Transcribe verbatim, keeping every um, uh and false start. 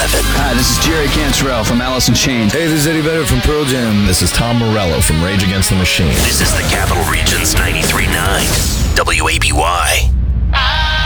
seven. Hi, this is Jerry Cantrell from Alice in Chains. Hey, this is Eddie Vedder from Pearl Jam. This is Tom Morello from Rage Against the Machine. This is the Capital Region's ninety-three point nine W A B Y.